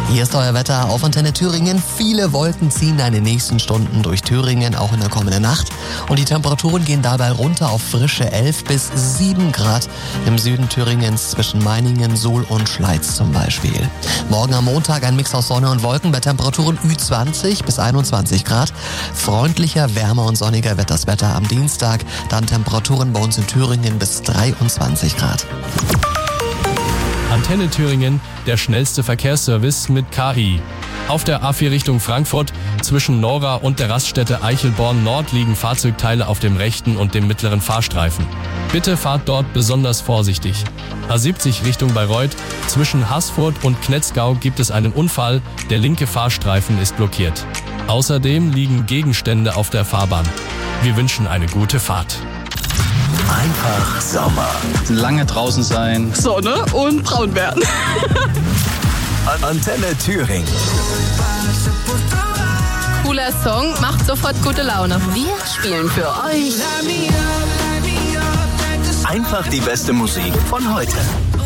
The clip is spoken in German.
Hier ist euer Wetter auf Antenne Thüringen. Viele Wolken ziehen in den nächsten Stunden durch Thüringen, auch in der kommenden Nacht. Und die Temperaturen gehen dabei runter auf frische 11 bis 7 Grad im Süden Thüringens zwischen Meiningen, Suhl und Schleiz zum Beispiel. Morgen am Montag ein Mix aus Sonne und Wolken bei Temperaturen Ü20 bis 21 Grad. Freundlicher, wärmer und sonniger wird das Wetter am Dienstag. Dann Temperaturen bei uns in Thüringen bis 23 Grad. Antenne Thüringen, der schnellste Verkehrsservice mit KI. Auf der A4 Richtung Frankfurt zwischen Nora und der Raststätte Eichelborn Nord liegen Fahrzeugteile auf dem rechten und dem mittleren Fahrstreifen. Bitte fahrt dort besonders vorsichtig. A70 Richtung Bayreuth zwischen Haßfurt und Knetzgau gibt es einen Unfall, der linke Fahrstreifen ist blockiert. Außerdem liegen Gegenstände auf der Fahrbahn. Wir wünschen eine gute Fahrt. Einfach Sommer. Lange draußen sein. Sonne und braun werden. Antenne Thüringen. Cooler Song, macht sofort gute Laune. Wir spielen für euch Einfach die beste Musik von heute.